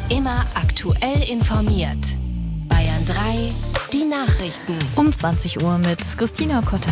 Immer aktuell informiert. Bayern 3, die Nachrichten. Um 20 Uhr mit Christina Kotter.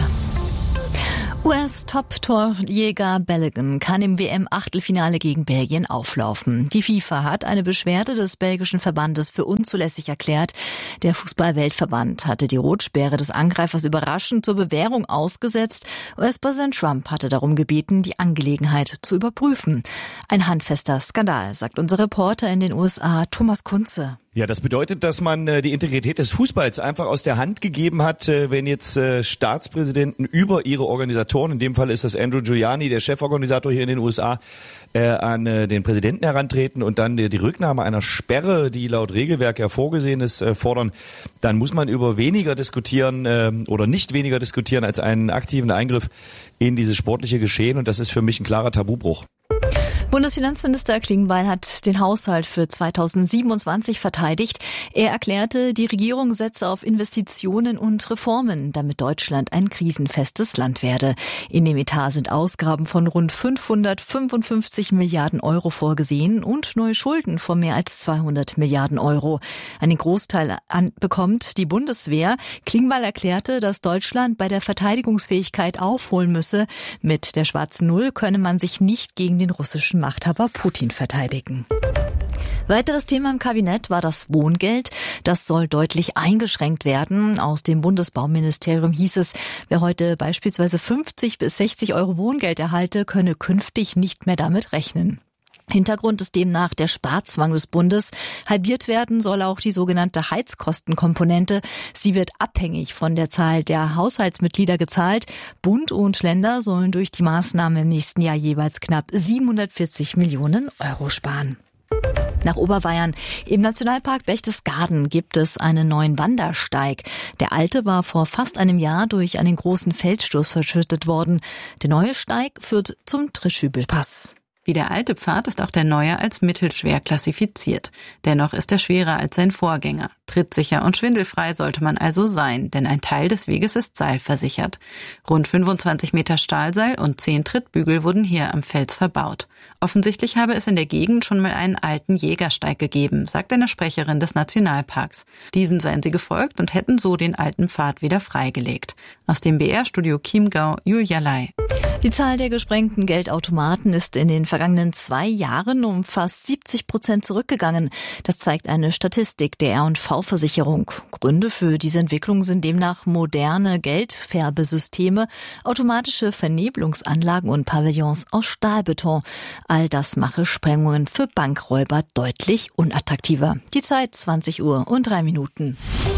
US-Top-Torjäger Balogun kann im WM-Achtelfinale gegen Belgien auflaufen. Die FIFA hat eine Beschwerde des belgischen Verbandes für unzulässig erklärt. Der Fußball-Weltverband hatte die Rotsperre des Angreifers überraschend zur Bewährung ausgesetzt. US-Präsident Trump hatte darum gebeten, die Angelegenheit zu überprüfen. Ein handfester Skandal, sagt unser Reporter in den USA, Thomas Kunze. Ja, das bedeutet, dass man die Integrität des Fußballs einfach aus der Hand gegeben hat, wenn jetzt Staatspräsidenten über ihre Organisatoren, in dem Fall ist das Andrew Giuliani, der Cheforganisator hier in den USA, an den Präsidenten herantreten und dann die Rücknahme einer Sperre, die laut Regelwerk ja vorgesehen ist, fordern, dann muss man über weniger diskutieren oder nicht weniger diskutieren als einen aktiven Eingriff in dieses sportliche Geschehen, und das ist für mich ein klarer Tabubruch. Bundesfinanzminister Klingbeil hat den Haushalt für 2027 verteidigt. Er erklärte, die Regierung setze auf Investitionen und Reformen, damit Deutschland ein krisenfestes Land werde. In dem Etat sind Ausgaben von rund 555 Milliarden Euro vorgesehen und neue Schulden von mehr als 200 Milliarden Euro. Einen Großteil bekommt die Bundeswehr. Klingbeil erklärte, dass Deutschland bei der Verteidigungsfähigkeit aufholen müsse. Mit der schwarzen Null könne man sich nicht gegen den russischen Machthaber Putin verteidigen. Weiteres Thema im Kabinett war das Wohngeld. Das soll deutlich eingeschränkt werden. Aus dem Bundesbauministerium hieß es, wer heute beispielsweise 50 bis 60 Euro Wohngeld erhalte, könne künftig nicht mehr damit rechnen. Hintergrund ist demnach der Sparzwang des Bundes. Halbiert werden soll auch die sogenannte Heizkostenkomponente. Sie wird abhängig von der Zahl der Haushaltsmitglieder gezahlt. Bund und Länder sollen durch die Maßnahme im nächsten Jahr jeweils knapp 740 Millionen Euro sparen. Nach Oberbayern. Im Nationalpark Berchtesgaden gibt es einen neuen Wandersteig. Der alte war vor fast einem Jahr durch einen großen Felsstoß verschüttet worden. Der neue Steig führt zum Trischübelpass. Wie der alte Pfad ist auch der neue als mittelschwer klassifiziert. Dennoch ist er schwerer als sein Vorgänger. Trittsicher und schwindelfrei sollte man also sein, denn ein Teil des Weges ist seilversichert. Rund 25 Meter Stahlseil und 10 Trittbügel wurden hier am Fels verbaut. Offensichtlich habe es in der Gegend schon mal einen alten Jägersteig gegeben, sagt eine Sprecherin des Nationalparks. Diesem seien sie gefolgt und hätten so den alten Pfad wieder freigelegt. Aus dem BR-Studio Chiemgau, Julia Lai. Die Zahl der gesprengten Geldautomaten ist in den vergangenen 2 Jahren um fast 70% zurückgegangen. Das zeigt eine Statistik der R&V-Versicherung. Gründe für diese Entwicklung sind demnach moderne Geldfärbesysteme, automatische Vernebelungsanlagen und Pavillons aus Stahlbeton. All das mache Sprengungen für Bankräuber deutlich unattraktiver. Die Zeit 20:03.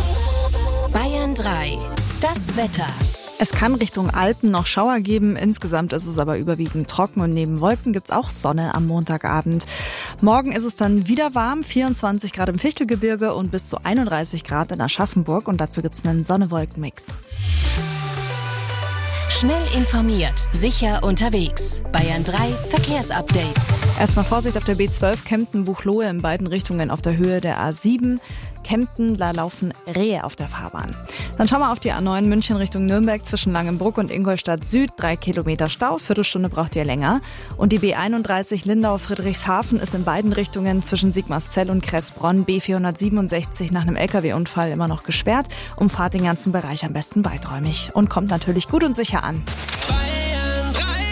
Bayern 3, das Wetter. Es kann Richtung Alpen noch Schauer geben. Insgesamt ist es aber überwiegend trocken und neben Wolken gibt's auch Sonne am Montagabend. Morgen ist es dann wieder warm, 24 Grad im Fichtelgebirge und bis zu 31 Grad in Aschaffenburg. Und dazu gibt's einen Sonne-Wolken-Mix. Schnell informiert, sicher unterwegs. Bayern 3 Verkehrsupdate. Erstmal Vorsicht auf der B12 Kempten-Buchloe in beiden Richtungen auf der Höhe der A7. Kempten, da laufen Rehe auf der Fahrbahn. Dann schauen wir auf die A9 München Richtung Nürnberg zwischen Langenbruck und Ingolstadt Süd. 3 Kilometer Stau, Viertelstunde braucht ihr länger. Und die B31 Lindau-Friedrichshafen ist in beiden Richtungen zwischen Sigmarszell und Kressbronn B467 nach einem LKW-Unfall immer noch gesperrt. Umfahrt den ganzen Bereich am besten weiträumig und kommt natürlich gut und sicher an. Bayern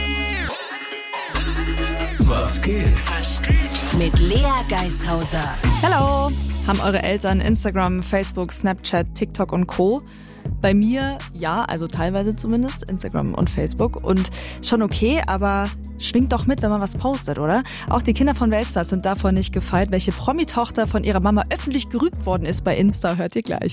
3. Was geht? Mit Lea Geishauser. Hallo! Haben eure Eltern Instagram, Facebook, Snapchat, TikTok und Co.? Bei mir ja, also teilweise zumindest, Instagram und Facebook. Und schon okay, aber schwingt doch mit, wenn man was postet, oder? Auch die Kinder von Weltstars sind davon nicht gefeit. Welche Promi-Tochter von ihrer Mama öffentlich gerügt worden ist bei Insta, hört ihr gleich.